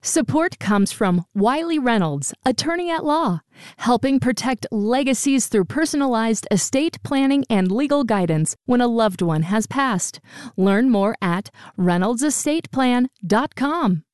Support comes from Wiley Reynolds, attorney at law, helping protect legacies through personalized estate planning and legal guidance when a loved one has passed. Learn more at ReynoldsEstatePlan.com.